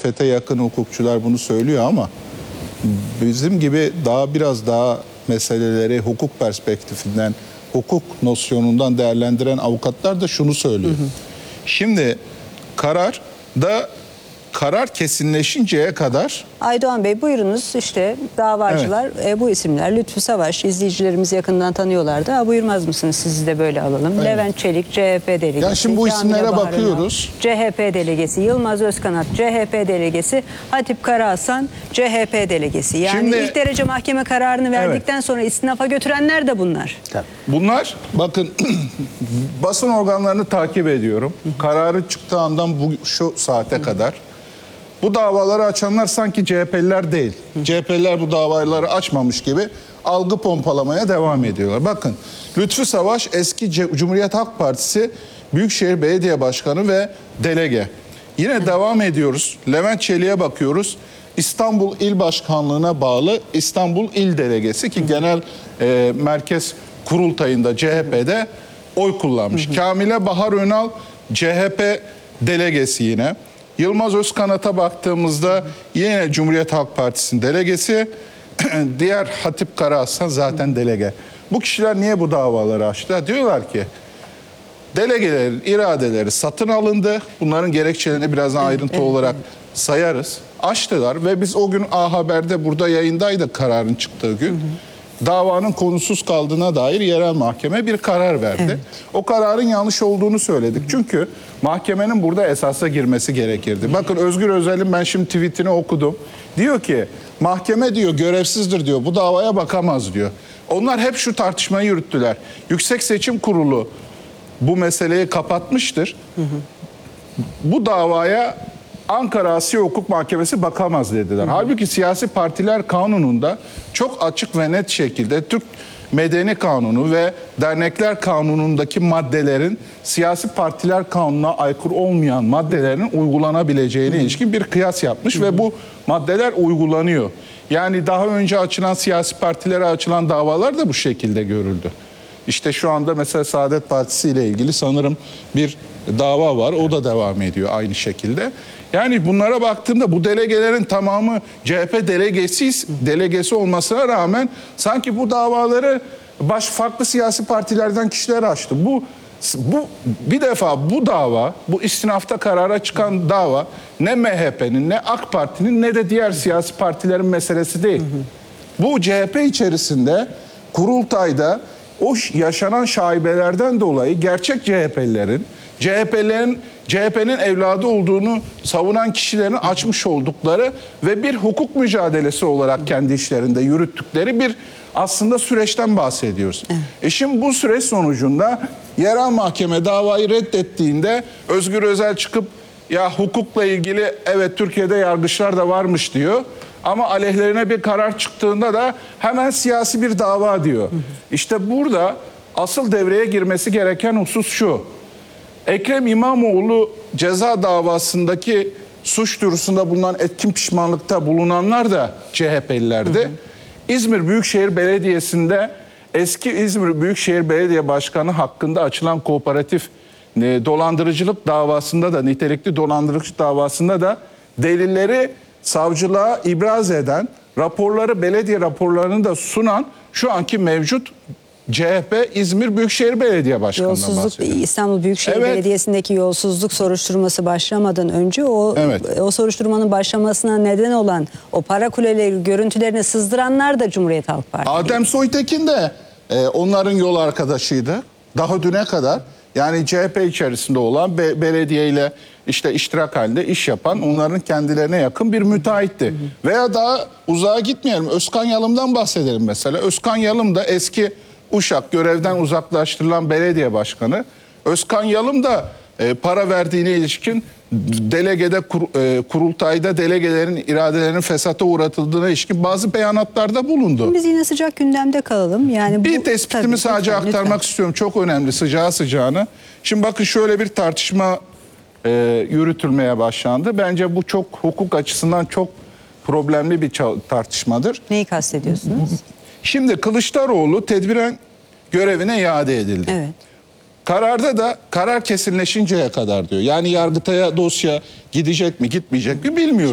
muhalefete yakın hukukçular bunu söylüyor ama bizim gibi biraz daha meseleleri hukuk perspektifinden, hukuk nosyonundan değerlendiren avukatlar da şunu söylüyor. Şimdi karar kesinleşinceye kadar... Aydoğan Bey buyurunuz, işte davacılar, evet. Bu isimler Lütfü Savaş, izleyicilerimiz yakından tanıyorlardı. Buyurmaz mısınız, sizi de böyle alalım. Evet. Levent Çelik, CHP delegesi. Ya şimdi bu isimlere Camile bakıyoruz. CHP delegesi, Yılmaz Özkanat, CHP delegesi, Hatip Karahasan, CHP delegesi. Yani şimdi, ilk derece mahkeme kararını verdikten sonra istinafa götürenler de bunlar. Bunlar, bakın basın organlarını takip ediyorum. Kararı çıktığı andan şu saate kadar. Bu davaları açanlar sanki CHP'liler değil. CHP'liler bu davaları açmamış gibi algı pompalamaya devam ediyorlar. Bakın, Lütfü Savaş eski Cumhuriyet Halk Partisi Büyükşehir Belediye Başkanı ve delege. Yine devam ediyoruz. Levent Çelik'e bakıyoruz. İstanbul İl Başkanlığı'na bağlı İstanbul İl Delegesi ki genel merkez kurultayında CHP'de oy kullanmış. Kamile Bahar Önal CHP delegesi yine. Yılmaz Özkanat'a baktığımızda yine Cumhuriyet Halk Partisi'nin delegesi. Diğer Hatip Karahasan zaten delege. Bu kişiler niye bu davaları açtı? Diyorlar ki delegelerin iradeleri satın alındı. Bunların gerekçelerini birazdan ayrıntı olarak sayarız. Açtılar ve biz o gün A Haber'de burada yayındaydık kararın çıktığı gün. Davanın konusuz kaldığına dair yerel mahkeme bir karar verdi. Evet. O kararın yanlış olduğunu söyledik. Çünkü mahkemenin burada esasa girmesi gerekirdi. Bakın Özgür Özel'in ben şimdi tweetini okudum. Diyor ki mahkeme diyor görevsizdir diyor. Bu davaya bakamaz diyor. Onlar hep şu tartışmayı yürüttüler. Yüksek Seçim Kurulu bu meseleyi kapatmıştır. Bu davaya Ankara Asya Hukuk Mahkemesi bakamaz dediler. Halbuki siyasi partiler kanununda çok açık ve net şekilde Türk Medeni Kanunu ve Dernekler Kanunu'ndaki maddelerin siyasi partiler kanununa aykırı olmayan maddelerin uygulanabileceğine ilişkin bir kıyas yapmış ve bu maddeler uygulanıyor. Yani daha önce açılan siyasi partilere açılan davalar da bu şekilde görüldü. İşte şu anda mesela Saadet Partisi ile ilgili sanırım bir dava var. O da devam ediyor aynı şekilde. Yani bunlara baktığımda bu delegelerin tamamı CHP delegesi olmasına rağmen sanki bu davaları farklı siyasi partilerden kişiler açtı. Bu bir defa bu dava, bu istinafta karara çıkan dava ne MHP'nin ne AK Parti'nin ne de diğer siyasi partilerin meselesi değil. Bu CHP içerisinde kurultayda o yaşanan şaibelerden dolayı gerçek CHP'nin evladı olduğunu savunan kişilerin açmış oldukları ve bir hukuk mücadelesi olarak kendi işlerinde yürüttükleri bir aslında süreçten bahsediyoruz. Şimdi bu süreç sonucunda yerel mahkeme davayı reddettiğinde Özgür Özel çıkıp ya hukukla ilgili evet Türkiye'de yargıçlar da varmış diyor. Ama aleyhlerine bir karar çıktığında da hemen siyasi bir dava diyor. İşte burada asıl devreye girmesi gereken husus şu. Ekrem İmamoğlu ceza davasındaki suç duyurusunda bulunan etkin pişmanlıkta bulunanlar da CHP'lilerdi. İzmir Büyükşehir Belediyesi'nde eski İzmir Büyükşehir Belediye Başkanı hakkında açılan kooperatif dolandırıcılık davasında da nitelikli dolandırıcılık davasında da delilleri savcılığa ibraz eden, belediye raporlarını da sunan şu anki mevcut CHP İzmir Büyükşehir Belediye Başkanı'ndan bahsediyorum. İstanbul Büyükşehir Belediyesi'ndeki yolsuzluk soruşturması başlamadan önce o soruşturmanın başlamasına neden olan o para kuleleri görüntülerini sızdıranlar da Cumhuriyet Halk Partisi. Adem Soytekin de onların yol arkadaşıydı. Daha düne kadar. Yani CHP içerisinde olan belediyeyle işte iştirak halinde iş yapan onların kendilerine yakın bir müteahhitti. Veya daha uzağa gitmeyelim. Özkan Yalım'dan bahsedelim mesela. Özkan Yalım da eski Uşak görevden uzaklaştırılan belediye başkanı. Özkan Yalım da para verdiğine ilişkin kurultayda delegelerin iradelerinin fesata uğratıldığına ilişkin bazı beyanatlarda bulundu. Biz yine sıcak gündemde kalalım. Yani bir tespitimi sadece aktarmak istiyorum. Çok önemli sıcağına. Şimdi bakın şöyle bir tartışma yürütülmeye başlandı. Bence bu çok hukuk açısından çok problemli bir tartışmadır. Neyi kastediyorsunuz? Şimdi Kılıçdaroğlu tedbiren görevine iade edildi. Evet. Kararda da karar kesinleşinceye kadar diyor. Yani Yargıtay'a dosya gidecek mi gitmeyecek mi bilmiyoruz.